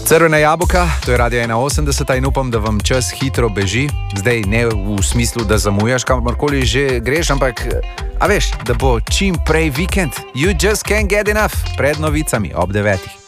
Crvena jabolka, to je Radio 81 in upam, da vam čas hitro beži. Zdaj ne v smislu, da zamujaš kamorkoli že greš, ampak a veš, da bo čim prej vikend. You just can't get enough. Pred novicami ob 9.